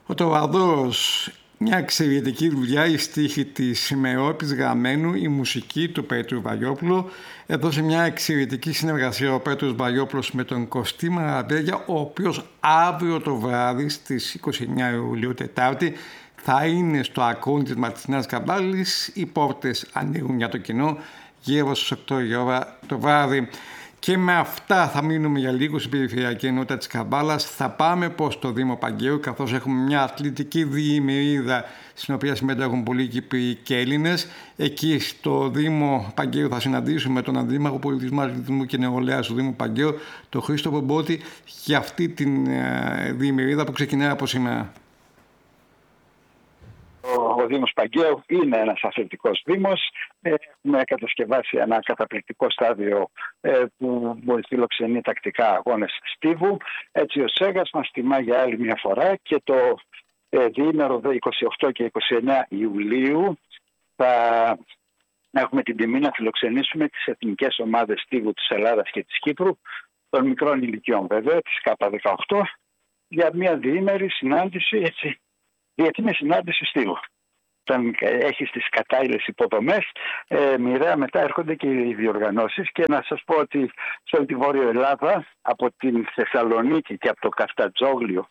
Ο Τροβαδόρος, μια εξαιρετική δουλειά, η στίχη της Μερόπης Γραμμένου, η μουσική του Πέτρου Βαγιόπουλου. Έδωσε μια εξαιρετική συνεργασία ο Πέτρος Βαγιόπουλος με τον Κωστή Μαραντέγια, ο οποίος αύριο το βράδυ στις 29 Ιουλίου Τετάρτη θα είναι στο ακρόνι της Ματινάς Καμπάλης. Οι πόρτες ανοίγουν για το κοινό γύρω στις 8 η ώρα το βράδυ. Και με αυτά θα μείνουμε για λίγο στην περιφερειακή ενότητα της Καμπάλας. Θα πάμε προς το Δήμο Παγκαίου, καθώς έχουμε μια αθλητική διημερίδα στην οποία συμμετέχουν πολλοί Κύπροι και Έλληνες. Εκεί στο Δήμο Παγκαίου θα συναντήσουμε τον Αντιδήμαρχο Πολιτισμού, Αθλητισμού και Νεολαίας του Δήμου Παγκαίου, τον Χρήστο Πομπότη, για αυτή την διημερίδα που ξεκινάει από σήμερα. Ο Δήμος Παγκαίου είναι ένας αθλητικός δήμος. Έχουμε κατασκευάσει ένα καταπληκτικό στάδιο που φιλοξενεί τακτικά αγώνες στίβου. Έτσι ο ΣΕΓΑΣ μας τιμά για άλλη μια φορά και το διήμερο 28 και 29 Ιουλίου θα έχουμε την τιμή να φιλοξενήσουμε τις εθνικές ομάδες στίβου της Ελλάδας και της Κύπρου, των μικρών ηλικιών βέβαια, της K18, για μια διήμερη συνάντηση, διεθνή συνάντηση στίβου. Όταν έχεις τις κατάλληλες υποδομές, μοιραία μετά έρχονται και οι διοργανώσεις. Και να σας πω ότι σε όλη τη Βόρεια Ελλάδα, από την Θεσσαλονίκη και από το Καφτατζόγλιο,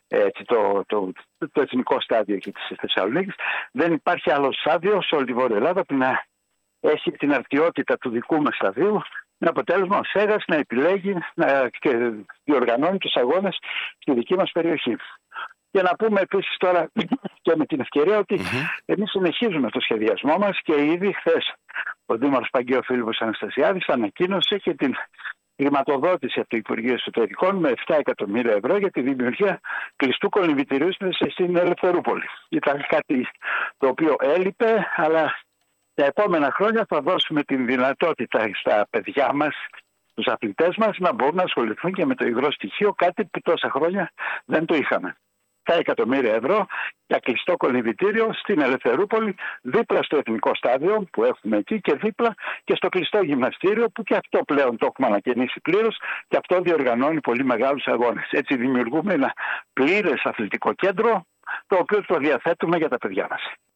το εθνικό στάδιο εκεί της Θεσσαλονίκης, δεν υπάρχει άλλο στάδιο σε όλη τη Βόρεια Ελλάδα που να έχει την αρτιότητα του δικού μας σταδίου, με αποτέλεσμα ο ΣΕΓΑΣ να επιλέγει και διοργανώνει τους αγώνες στη δική μας περιοχή. Και να πούμε επίσης τώρα και με την ευκαιρία ότι εμείς συνεχίζουμε το σχεδιασμό μας και ήδη χθες ο Δήμαρχος Παγκαίου Φίλιππος Αναστασιάδης ανακοίνωσε και την χρηματοδότηση από το Υπουργείο Εσωτερικών με 7 εκατομμύρια ευρώ για τη δημιουργία κλειστού κολυμβητηρίου στην Ελευθερούπολη. Ήταν κάτι το οποίο έλειπε, αλλά τα επόμενα χρόνια θα δώσουμε την δυνατότητα στα παιδιά μας, τους αθλητές μας, να μπορούν να ασχοληθούν και με το υγρό στοιχείο, κάτι που τόσα χρόνια δεν το είχαμε. 7 εκατομμύρια ευρώ για κλειστό κολυμβητήριο στην Ελευθερούπολη, δίπλα στο εθνικό στάδιο που έχουμε εκεί και δίπλα και στο κλειστό γυμναστήριο, που και αυτό πλέον το έχουμε ανακαινήσει πλήρως και αυτό διοργανώνει πολύ μεγάλους αγώνες. Έτσι δημιουργούμε ένα πλήρες αθλητικό κέντρο, το οποίο το διαθέτουμε για τα παιδιά μας.